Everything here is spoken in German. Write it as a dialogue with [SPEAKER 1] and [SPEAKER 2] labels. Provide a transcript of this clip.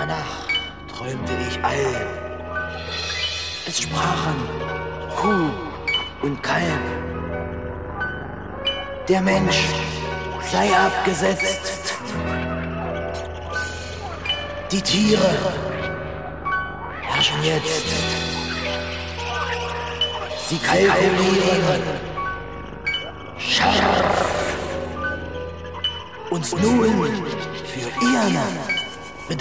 [SPEAKER 1] einer Nacht träumte ich all. Es sprachen Kuh und Kalb. Der Mensch sei abgesetzt. Die Tiere herrschen jetzt. Sie kalkulieren scharf uns nun für Irland